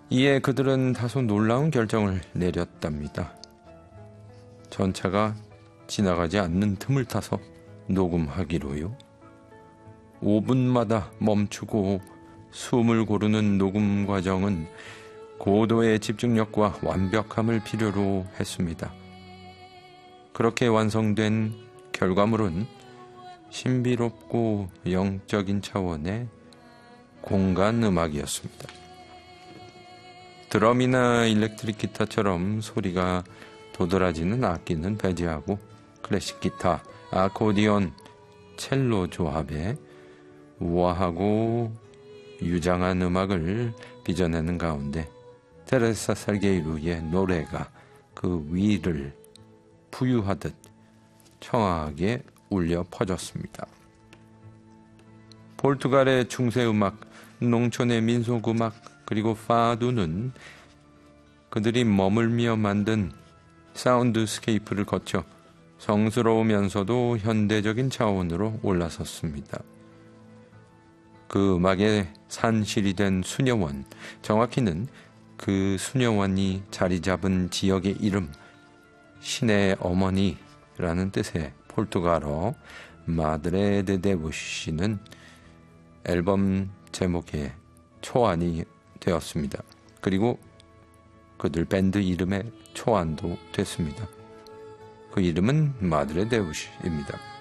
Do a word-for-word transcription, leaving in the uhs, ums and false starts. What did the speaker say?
이에 그들은 다소 놀라운 결정을 내렸답니다. 전차가 지나가지 않는 틈을 타서 녹음하기로요. 오 분마다 멈추고 숨을 고르는 녹음 과정은 고도의 집중력과 완벽함을 필요로 했습니다. 그렇게 완성된 결과물은 신비롭고 영적인 차원의 공간 음악이었습니다. 드럼이나 일렉트릭 기타처럼 소리가 도드라지는 악기는 배제하고 클래식 기타, 아코디언, 첼로 조합에 우아하고 유장한 음악을 빚어내는 가운데 테레사 살게이루의 노래가 그 위를 부유하듯 청아하게 울려 퍼졌습니다. 포르투갈의 중세음악, 농촌의 민속음악, 그리고 파두는 그들이 머물며 만든 사운드스케이프를 거쳐 성스러우면서도 현대적인 차원으로 올라섰습니다. 그 음악의 산실이 된 수녀원, 정확히는 그 수녀원이 자리 잡은 지역의 이름, 신의 어머니라는 뜻의 포르투갈어 마드레 데 데부시는 앨범 제목의 초안이 되었습니다. 그리고 그들 밴드 이름의 초안도 됐습니다. 그 이름은 마드레 데부시입니다.